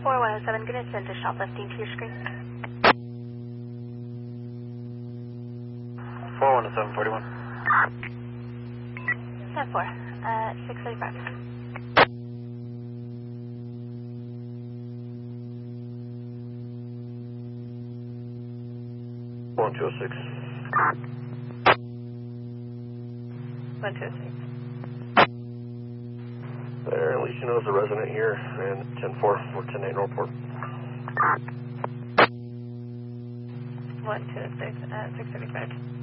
4107, going to send a shoplifting to your screen. 410741. 10-4, 635. 1206. 126. There, at least you know it's a resident here, and 10-4, we're 10-8 Northport. 126, 635.